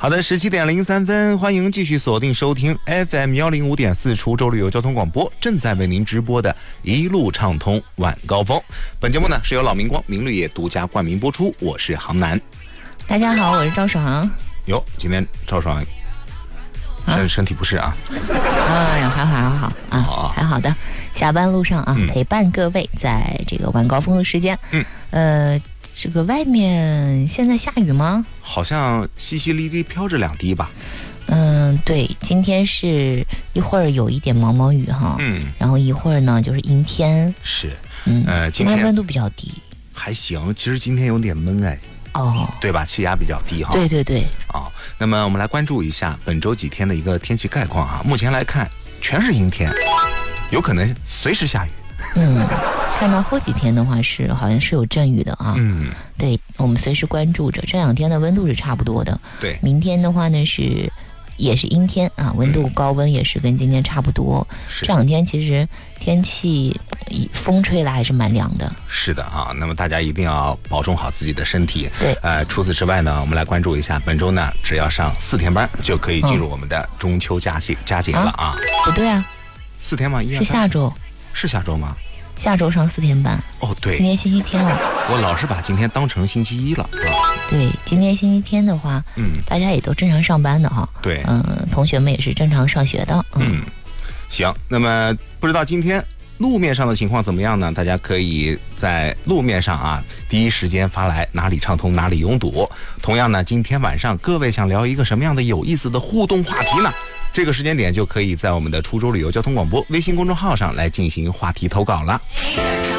好的，17:03，欢迎继续锁定收听 FM105.4滁州旅游交通广播，正在为您直播的一路畅通晚高峰。本节目呢是由老明光明绿业独家冠名播出，我是杭南。 大家好，我是赵爽。 哟，今天赵爽身体不适啊？ 哎呀，还好啊，还好的。下班路上啊，陪伴各位在这个晚高峰的时间。这个外面现在下雨吗？ 好像淅淅沥沥飘着2滴吧。 对，今天是一会儿有一点毛毛雨哈，然后一会儿呢就是阴天。 是， 今天温度比较低， 还行。其实今天有点闷哎。对吧？气压比较低哈。 对。 那么我们来关注一下本周几天的一个天气概况啊。目前来看，全是阴天，有可能随时下雨。 看到后几天的话好像是有阵雨的啊。对，我们随时关注着。这2天的温度是差不多的。 对， 明天的话呢也是阴天啊，温度高温也是跟今天差不多。这2天其实天气风吹来还是蛮凉的。是的啊， 那么大家一定要保重好自己的身体。 对， 除此之外呢，我们来关注一下本周呢，只要上4天班就可以进入我们的中秋佳节了啊。 不对啊 ，4天吗？ 是下周。 是下周吗？ 下周上4天班。 对， 今天星期天了。 我老是把今天当成星期一了。 对，今天星期天的话，大家也都正常上班的哈。 对， 同学们也是正常上学的。 行，那么不知道今天路面上的情况怎么样呢？大家可以在路面上啊第一时间发来哪里畅通哪里拥堵。同样呢，今天晚上各位想聊一个什么样的有意思的互动话题呢？这个时间点就可以在我们的滁州旅游交通广播微信公众号上来进行话题投稿了。